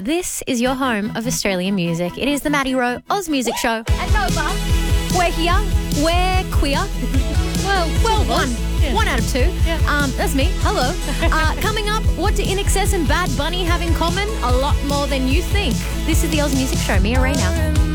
This is your home of Australian music. It is the Maddie Rowe Oz Music Show at Nova. We're here. We're queer. Well, one. Yeah. 1 out of 2. Yeah. That's me. Hello. Coming up, what do INXS and Bad Bunny have in common? A lot more than you think. This is the Oz Music Show. Mia Ray now.